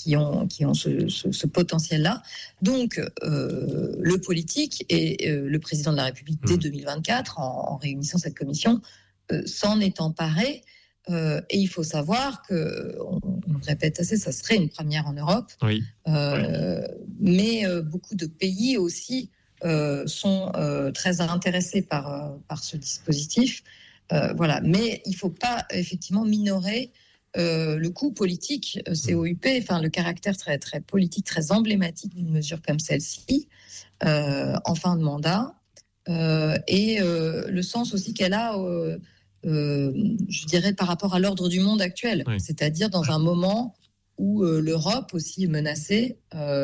ont ce potentiel-là. Donc, le politique et le président de la République, dès 2024, en réunissant cette commission, s'en est emparé. Et il faut savoir on le répète assez, ça serait une première en Europe. Oui. Mais beaucoup de pays aussi sont très intéressés par ce dispositif. Voilà. Mais il ne faut pas effectivement minorer le coût politique COUP, le caractère très, très politique, très emblématique d'une mesure comme celle-ci, en fin de mandat, et le sens aussi qu'elle a, je dirais, par rapport à l'ordre du monde actuel, c'est-à-dire dans un moment où l'Europe aussi est menacée,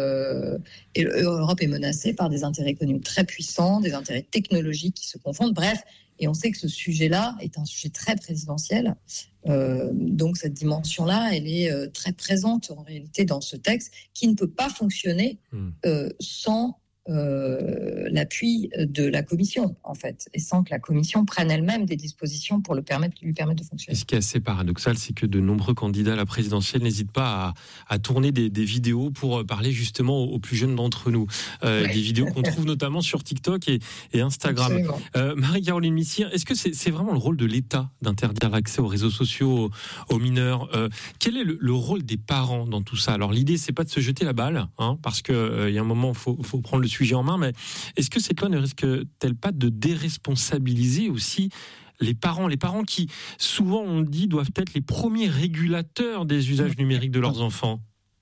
et l'Europe est menacée par des intérêts économiques très puissants, des intérêts technologiques qui se confondent, bref. Et on sait que ce sujet-là est un sujet très présidentiel. Donc cette dimension-là, elle est très présente en réalité dans ce texte, qui ne peut pas fonctionner sans l'appui de la Commission, en fait, et sans que la Commission prenne elle-même des dispositions pour lui permettre de fonctionner. Et ce qui est assez paradoxal, c'est que de nombreux candidats à la présidentielle n'hésitent pas à tourner des vidéos pour parler justement aux plus jeunes d'entre nous. Des vidéos qu'on trouve notamment sur TikTok et Instagram. Marie-Caroline Missire, est-ce que c'est vraiment le rôle de l'État d'interdire l'accès aux réseaux sociaux aux mineurs ? Quel est le rôle des parents dans tout ça ? Alors l'idée, c'est pas de se jeter la balle, parce que il y a un moment, il faut prendre le sujet en main, mais est-ce que cette loi ne risque-t-elle pas de déresponsabiliser aussi les parents qui, souvent on dit, doivent être les premiers régulateurs des usages numériques de leurs enfants ?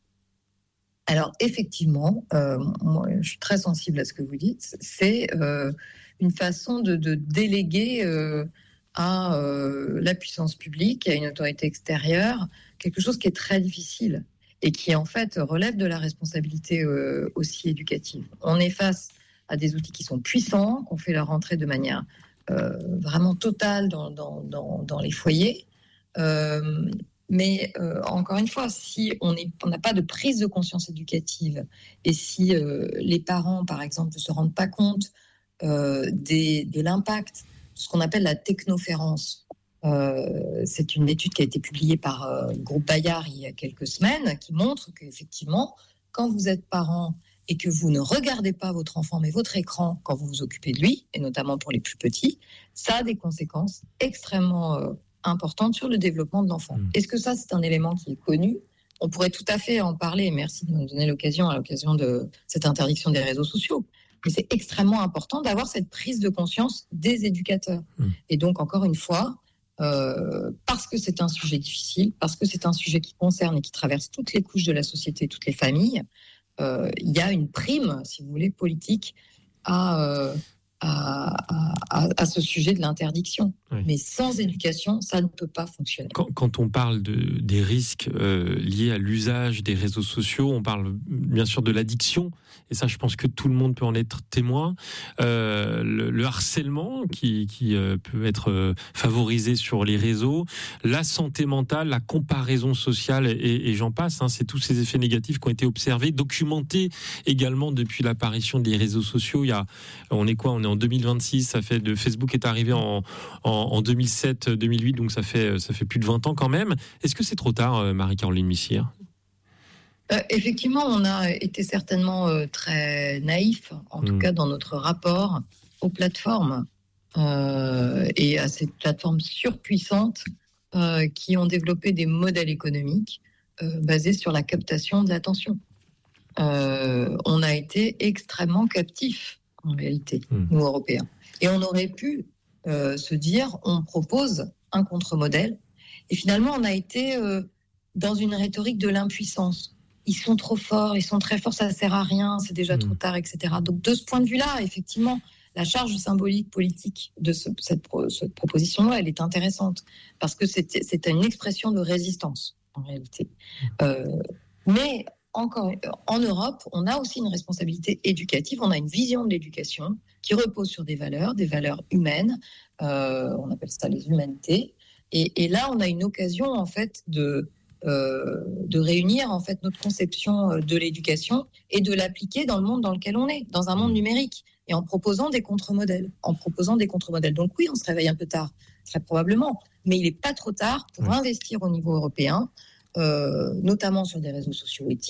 Alors effectivement, moi, je suis très sensible à ce que vous dites, c'est une façon de déléguer à la puissance publique, à une autorité extérieure, quelque chose qui est très difficile et qui en fait relève de la responsabilité aussi éducative. On est face à des outils qui sont puissants, qu'on fait leur entrée de manière vraiment totale dans les foyers. Mais encore une fois, si on n'a pas de prise de conscience éducative et si les parents, par exemple, ne se rendent pas compte de l'impact de ce qu'on appelle la technoférence. C'est une étude qui a été publiée par le groupe Bayard il y a quelques semaines qui montre qu'effectivement, quand vous êtes parent et que vous ne regardez pas votre enfant mais votre écran quand vous vous occupez de lui, et notamment pour les plus petits, ça a des conséquences extrêmement importantes sur le développement de l'enfant. Est-ce que ça, c'est un élément qui est connu ? On pourrait tout à fait en parler, merci de nous donner l'occasion à l'occasion de cette interdiction des réseaux sociaux. Mais c'est extrêmement important d'avoir cette prise de conscience des éducateurs. Et donc, encore une fois, parce que c'est un sujet difficile, parce que c'est un sujet qui concerne et qui traverse toutes les couches de la société, toutes les familles, il y a une prime, si vous voulez, politique à ce sujet de l'interdiction. Oui. Mais sans éducation, ça ne peut pas fonctionner. Quand on parle des risques liés à l'usage des réseaux sociaux, on parle bien sûr de l'addiction, et ça je pense que tout le monde peut en être témoin. Le harcèlement qui peut être favorisé sur les réseaux, la santé mentale, la comparaison sociale, et j'en passe, c'est tous ces effets négatifs qui ont été observés, documentés également depuis l'apparition des réseaux sociaux. On est en 2026, Facebook est arrivé en 2007-2008, donc ça fait plus de 20 ans quand même. Est-ce que c'est trop tard, Marie-Caroline Missire ? Effectivement, on a été certainement très naïfs, en tout cas dans notre rapport aux plateformes et à ces plateformes surpuissantes qui ont développé des modèles économiques basés sur la captation de l'attention. On a été extrêmement captifs, en réalité, nous, Européens. Et on aurait pu se dire, on propose un contre-modèle. Et finalement, on a été dans une rhétorique de l'impuissance. Ils sont trop forts, ils sont très forts, ça ne sert à rien, c'est déjà trop tard, etc. Donc, de ce point de vue-là, effectivement, la charge symbolique politique de cette proposition-là, elle est intéressante, parce que c'est une expression de résistance, en réalité. Mais encore, en Europe, on a aussi une responsabilité éducative, on a une vision de l'éducation qui repose sur des valeurs humaines, on appelle ça les humanités, et là on a une occasion en fait de réunir en fait notre conception de l'éducation et de l'appliquer dans le monde dans lequel on est, dans un monde numérique, et en proposant des contre-modèles. Donc oui, on se réveille un peu tard, très probablement, mais il n'est pas trop tard pour investir au niveau européen, notamment sur des réseaux sociaux éthiques,